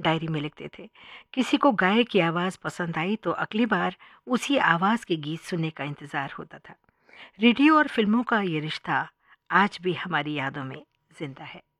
Diary में लिखते थे। किसी को गायक की आवाज़ पसंद आई तो अगली बार उसी आवाज़ के गीत सुनने का इंतज़ार होता था। रेडियो और फिल्मों का ये रिश्ता आज भी हमारी यादों में जिंदा है।